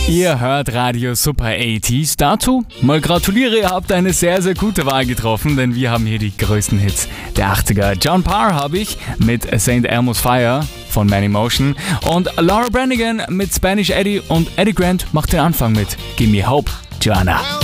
Ihr hört Radio Super 80s. Dazu mal gratuliere, ihr habt eine sehr, sehr gute Wahl getroffen, denn wir haben hier die größten Hits der 80er. John Parr habe ich mit St. Elmo's Fire von Man in Motion und Laura Branigan mit Spanish Eddie und Eddie Grant macht den Anfang mit Gimme Hope, Joanna.